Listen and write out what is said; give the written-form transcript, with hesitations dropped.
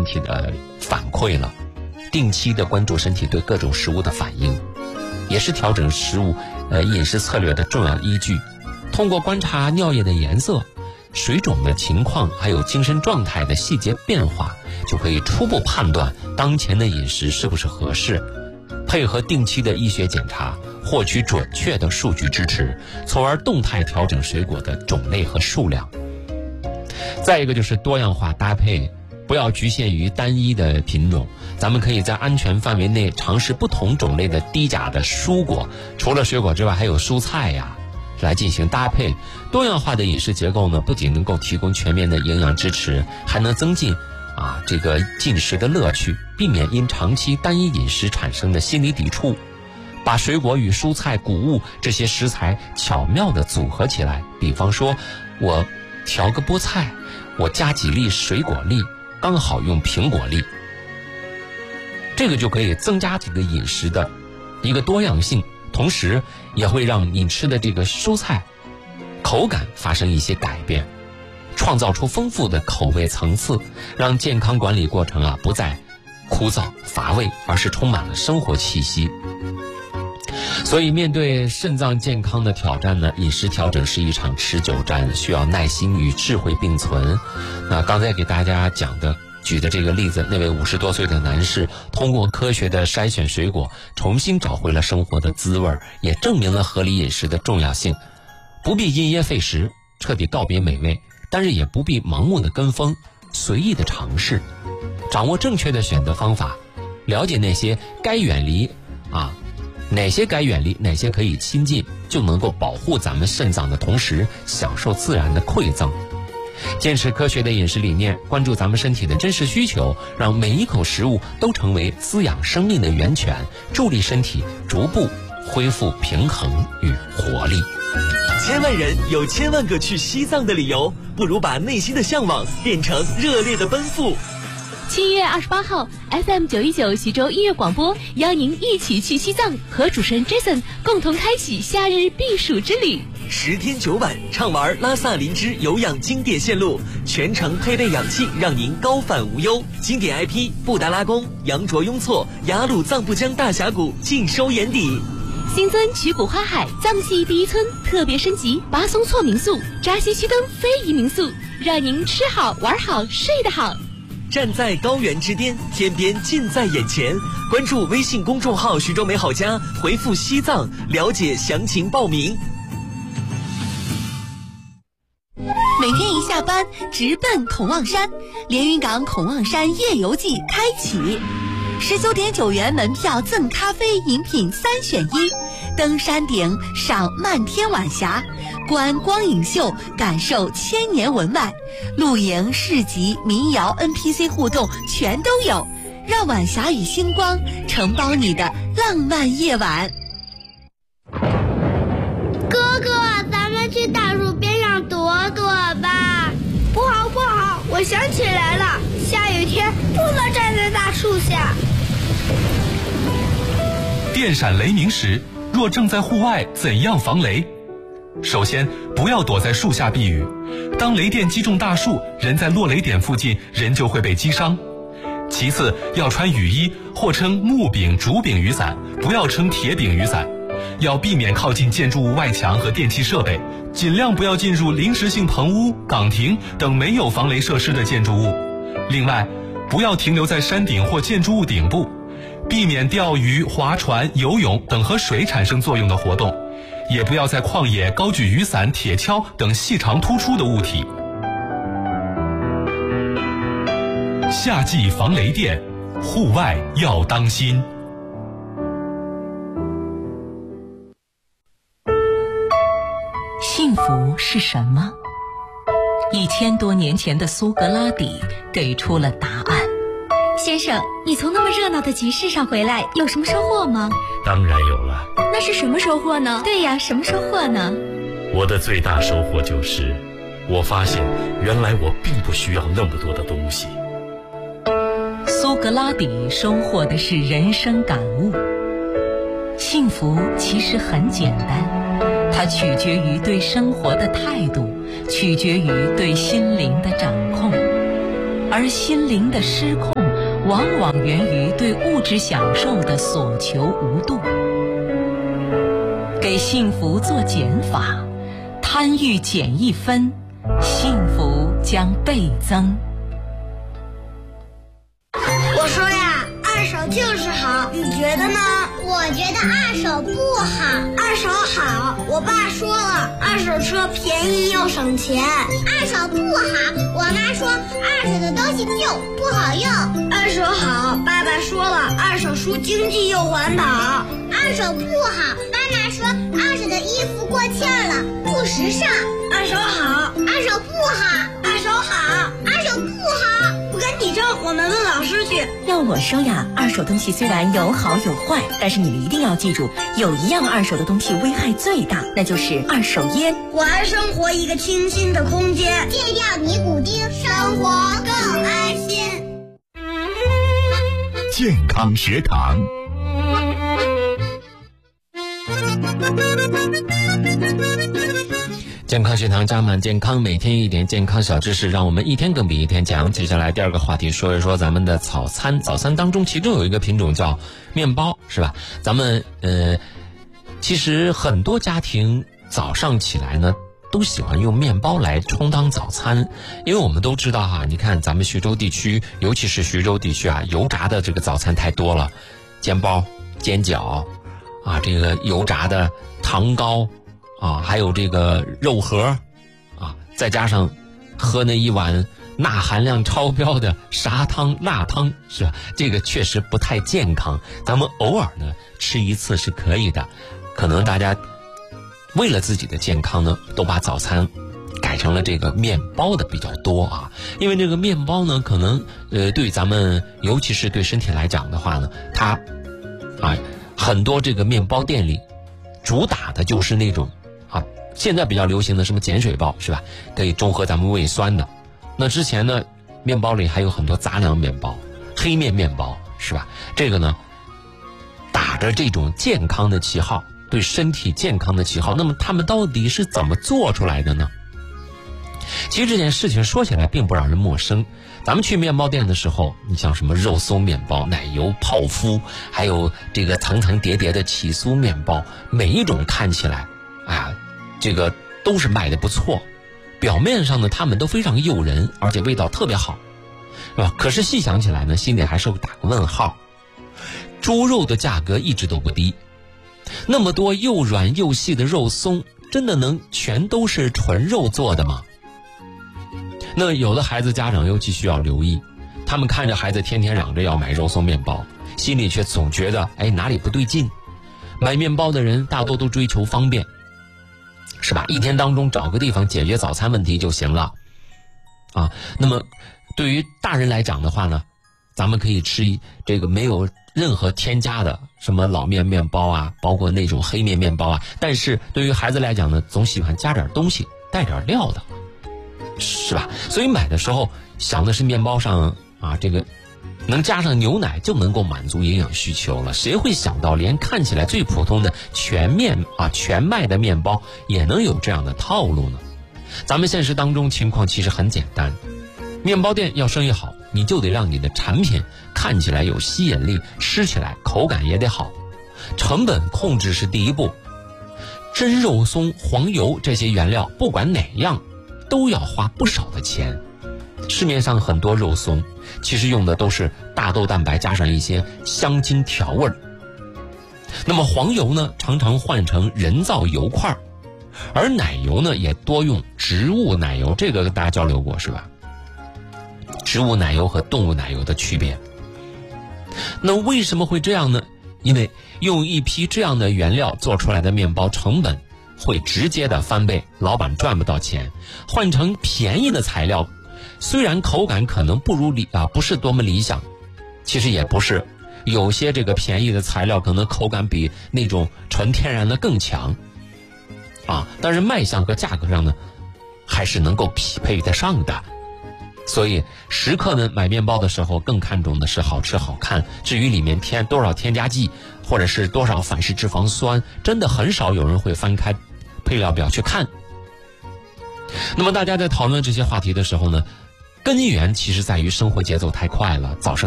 身体的反馈了，定期的关注身体对各种食物的反应，也是调整食物饮食策略的重要依据。通过观察尿液的颜色、水肿的情况，还有精神状态的细节变化，就可以初步判断当前的饮食是不是合适，配合定期的医学检查，获取准确的数据支持，从而动态调整水果的种类和数量。再一个就是多样化搭配，不要局限于单一的品种，咱们可以在安全范围内尝试不同种类的低钾的蔬果，除了水果之外还有蔬菜呀，来进行搭配。多样化的饮食结构呢，不仅能够提供全面的营养支持，还能增进这个进食的乐趣，避免因长期单一饮食产生的心理抵触。把水果与蔬菜、谷物这些食材巧妙地组合起来，比方说我调个菠菜，我加几粒水果粒，刚好用苹果粒，这个就可以增加这个饮食的一个多样性，同时也会让你吃的这个蔬菜口感发生一些改变，创造出丰富的口味层次，让健康管理过程不再枯燥乏味，而是充满了生活气息。所以面对肾脏健康的挑战呢，饮食调整是一场持久战，需要耐心与智慧并存。那刚才给大家举的这个例子，那位50多岁的男士通过科学的筛选水果，重新找回了生活的滋味，也证明了合理饮食的重要性。不必因噎废食，彻底告别美味，但是也不必盲目的跟风，随意的尝试，掌握正确的选择方法，了解那些该远离哪些该远离，哪些可以亲近，就能够保护咱们肾脏的同时享受自然的馈赠。坚持科学的饮食理念，关注咱们身体的真实需求，让每一口食物都成为滋养生命的源泉，助力身体逐步恢复平衡与活力。 千万人有千万个去西藏的理由，不如把内心的向往变成热烈的奔赴。 7月28号 FM 919徐州音乐广播邀您一起去西藏，和主持人 Jason 共同开启夏日避暑之旅。 10天9晚畅玩拉萨林芝有氧经典线路，全程配备氧气，让您高反无忧。经典 IP 布达拉宫、羊卓雍措、雅鲁藏布江大峡谷尽收眼底。 新增曲谷花海藏系第一村特别升级巴松措民宿、扎西须登非遗民宿，让您吃好玩好睡得好。 站在高原之巅，天边近在眼前。关注微信公众号徐州美好家，回复西藏了解详情报名。 每天一下班直奔孔望山，连云港孔望山夜游季开启，19.9元门票赠咖啡饮品3选1，登山顶赏漫天晚霞，观光影秀感受千年文脉，露营市集民谣 NPC 互动全都有，让晚霞与星光承包你的浪漫夜晚。 哥哥，咱们去大树边上躲躲吧。不好不好，我想起来了，下雨天不能站在大树下。 电闪雷鸣时，若正在户外，怎样防雷？首先，不要躲在树下避雨。当雷电击中大树，人在落雷点附近，人就会被击伤。其次，要穿雨衣，或称木柄、竹柄雨伞，不要称铁柄雨伞。要避免靠近建筑物外墙和电气设备，尽量不要进入临时性棚屋、岗亭等没有防雷设施的建筑物。另外，不要停留在山顶或建筑物顶部，避免钓鱼、划船、游泳等和水产生作用的活动，也不要在旷野高举雨伞、铁锹等细长突出的物体。夏季防雷电，户外要当心。 幸福是什么？1000多年前的苏格拉底给出了答案。 先生，你从那么热闹的集市上回来，有什么收获吗？ 当然有了。 那是什么收获呢？对呀，什么收获呢？ 我的最大收获就是，我发现原来我并不需要那么多的东西。 苏格拉底收获的是人生感悟。幸福其实很简单，它取决于对生活的态度，取决于对心灵的掌控。 而心灵的失控往往源于对物质享受的所求无度。给幸福做减法，贪欲减1分，幸福将倍增。 我说呀，二手就是好，你觉得呢？我觉得二手不好。二手好，我爸说了，二手车便宜又省钱。二手不好，我妈说二手的东西旧不好用。二手好，爸爸说了，二手书经济又环保。二手不好，妈妈说二手的衣服过气了，不时尚。二手好，二手不好，二手好，二手不好。不跟你争，我们问老师去。 要我说呀，二手东西虽然有好有坏，但是你们一定要记住，有一样二手的东西危害最大，那就是二手烟。 我爱生活一个清新的空间，戒掉尼古丁，生活更安心。 健康学堂。 健康学堂加满健康，每天一点健康小知识，让我们一天更比一天强。接下来第二个话题，说一说咱们的早餐。早餐当中，其中有一个品种叫面包，是吧？咱们其实很多家庭早上起来呢，都喜欢用面包来充当早餐，因为我们都知道哈，你看咱们徐州地区，尤其是徐州地区啊，油炸的这个早餐太多了，煎包、煎饺啊，这个油炸的糖糕啊，还有这个肉盒啊，再加上喝那一碗钠含量超标的砂汤、辣汤，是吧？这个确实不太健康。咱们偶尔呢吃一次是可以的，可能大家为了自己的健康呢，都把早餐改成了这个面包的比较多啊。因为这个面包呢，可能对咱们尤其是对身体来讲的话呢，它很多这个面包店里主打的就是那种现在比较流行的什么碱水包，是吧？可以中和咱们胃酸的。那之前呢，面包里还有很多杂粮面包、黑面面包，是吧？这个呢，打着这种健康的旗号，对身体健康的旗号，那么他们到底是怎么做出来的呢？其实这件事情说起来并不让人陌生。咱们去面包店的时候，你像什么肉松面包、奶油泡芙，还有这个层层叠叠的起酥面包，每一种看起来这个都是卖的不错，表面上呢他们都非常诱人，而且味道特别好，是吧？可是细想起来呢，心里还是打个问号。猪肉的价格一直都不低，那么多又软又细的肉松，真的能全都是纯肉做的吗？那有的孩子家长尤其需要留意，他们看着孩子天天嚷着要买肉松面包，心里却总觉得哪里不对劲。买面包的人大多都追求方便，是吧？一天当中找个地方解决早餐问题就行了啊。那么对于大人来讲的话呢，咱们可以吃这个没有任何添加的什么老面面包啊，包括那种黑面面包啊，但是对于孩子来讲呢，总喜欢加点东西，带点料的，是吧？所以买的时候想的是面包上这个能加上牛奶就能够满足营养需求了，谁会想到连看起来最普通的全麦的面包也能有这样的套路呢？咱们现实当中情况其实很简单，面包店要生意好，你就得让你的产品看起来有吸引力，吃起来口感也得好，成本控制是第一步。真肉松、黄油这些原料不管哪样都要花不少的钱。市面上很多肉松其实用的都是大豆蛋白加上一些香精调味儿，那么黄油呢常常换成人造油块，而奶油呢也多用植物奶油，这个大家交流过是吧？植物奶油和动物奶油的区别。那为什么会这样呢？因为用一批这样的原料做出来的面包成本会直接的翻倍，老板赚不到钱。换成便宜的材料，虽然口感可能不是多么理想，其实也不是，有些这个便宜的材料可能口感比那种纯天然的更强但是卖相和价格上呢还是能够匹配得上的。所以食客们买面包的时候更看重的是好吃好看，至于里面添多少添加剂或者是多少反式脂肪酸，真的很少有人会翻开配料表去看。那么大家在讨论这些话题的时候呢， 根源其实在于生活节奏太快了，早上